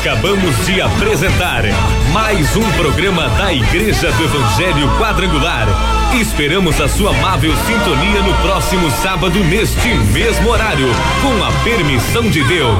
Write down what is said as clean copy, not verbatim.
Acabamos de apresentar mais um programa da Igreja do Evangelho Quadrangular. Esperamos a sua amável sintonia no próximo sábado neste mesmo horário, com a permissão de Deus.